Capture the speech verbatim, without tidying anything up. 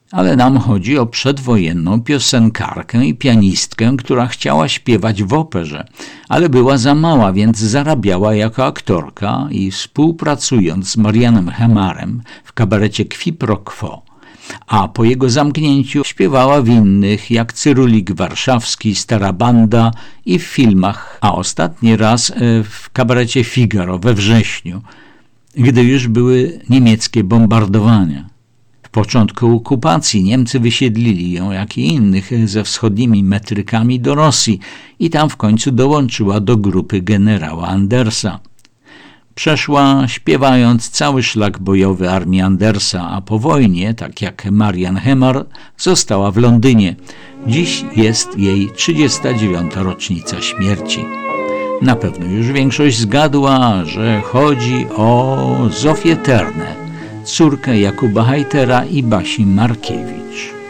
Ale nam chodzi o przedwojenną piosenkarkę i pianistkę, która chciała śpiewać w operze, ale była za mała, więc zarabiała jako aktorka i współpracując z Marianem Hemarem w kabarecie Qui pro quo, a po jego zamknięciu śpiewała w innych jak Cyrulik Warszawski, Stara Banda i w filmach, a ostatni raz w kabarecie Figaro we wrześniu, gdy już były niemieckie bombardowania. W początku okupacji Niemcy wysiedlili ją, jak i innych, ze wschodnimi metrykami do Rosji i tam w końcu dołączyła do grupy generała Andersa. Przeszła śpiewając cały szlak bojowy armii Andersa, a po wojnie, tak jak Marian Hemar, została w Londynie. Dziś jest jej trzydziesta dziewiąta rocznica śmierci. Na pewno już większość zgadła, że chodzi o Zofię Ternę, córkę Jakuba Hajtera i Basi Markiewicz.